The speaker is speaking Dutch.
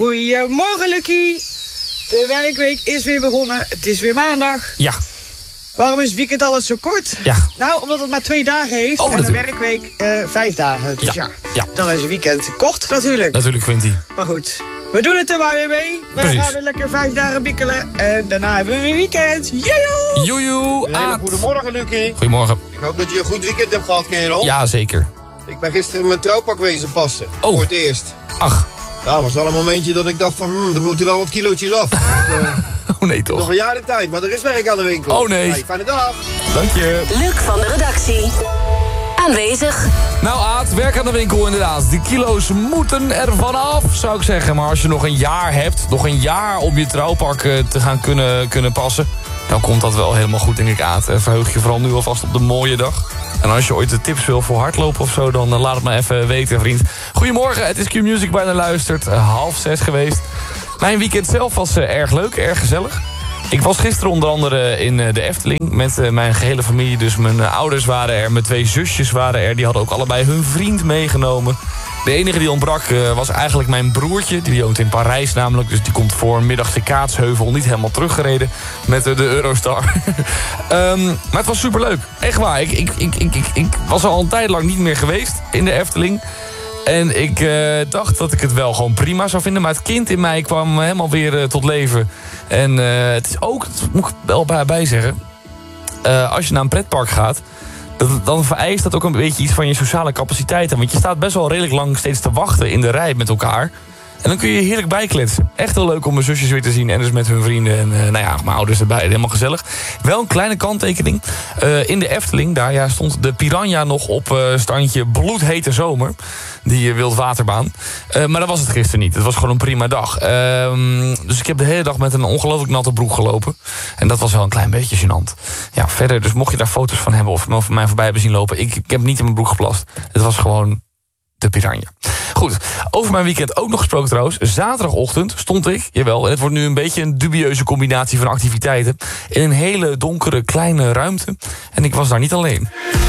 Goedemorgen, Lucky. De werkweek is weer begonnen. Het is weer maandag. Ja. Waarom is het weekend altijd zo kort? Ja. Nou, omdat het maar 2 dagen heeft. Oh, en de werkweek 5 dagen. Dus ja. Dan is het weekend kort natuurlijk. Natuurlijk, Quinty. Maar goed, we doen het er maar weer mee. We gaan weer lekker 5 dagen bikkelen. En daarna hebben we weer weekend. Joejoe! Joejoe! Een hele goedemorgen, Lucky. Goedemorgen. Ik hoop dat je een goed weekend hebt gehad, kerel. Ja, zeker. Ik ben gisteren mijn trouwpak wezen passen. Oh. Voor het eerst. Ach. Nou, was wel een momentje dat ik dacht van, er moeten wel wat kilootjes af. Oh nee, toch? Nog een jaar de tijd, maar er is werk aan de winkel. Oh nee. Hey, fijne dag. Dank je. Luc van de redactie. Aanwezig. Nou Aad, werk aan de winkel inderdaad. Die kilo's moeten er vanaf, zou ik zeggen. Maar als je nog een jaar hebt, nog een jaar om je trouwpak te gaan kunnen passen, dan komt dat wel helemaal goed, denk ik, Aad. Verheug je vooral nu alvast op de mooie dag. En als je ooit de tips wil voor hardlopen of zo, dan laat het me even weten, vriend. Goedemorgen, het is Q-Music bijna luistert. 5:30 geweest. Mijn weekend zelf was erg leuk, erg gezellig. Ik was gisteren onder andere in de Efteling met mijn gehele familie. Dus mijn ouders waren er, mijn 2 zusjes waren er. Die hadden ook allebei hun vriend meegenomen. De enige die ontbrak was eigenlijk mijn broertje. Die woont in Parijs namelijk. Dus die komt voor een middagje Kaatsheuvel niet helemaal teruggereden met de Eurostar. Maar het was superleuk. Echt waar. Ik was al een tijd lang niet meer geweest in de Efteling. En ik dacht dat ik het wel gewoon prima zou vinden. Maar het kind in mij kwam helemaal weer tot leven. En het is ook, dat moet ik wel bij zeggen, als je naar een pretpark gaat, dan vereist dat ook een beetje iets van je sociale capaciteiten. Want je staat best wel redelijk lang steeds te wachten in de rij met elkaar. En dan kun je heerlijk bijkletsen. Echt heel leuk om mijn zusjes weer te zien. En dus met hun vrienden en mijn ouders erbij. Helemaal gezellig. Wel een kleine kanttekening. In de Efteling, daar stond de Piranha nog op standje bloedhete zomer. Die wildwaterbaan. Maar dat was het gisteren niet. Het was gewoon een prima dag. Dus ik heb de hele dag met een ongelooflijk natte broek gelopen. En dat was wel een klein beetje gênant. Ja, verder, dus mocht je daar foto's van hebben of van mij voorbij hebben zien lopen. Ik heb niet in mijn broek geplast. Het was gewoon de Piranha. Goed, over mijn weekend ook nog gesproken trouwens. Zaterdagochtend stond ik, jawel, en het wordt nu een beetje een dubieuze combinatie van activiteiten, in een hele donkere kleine ruimte. En ik was daar niet alleen.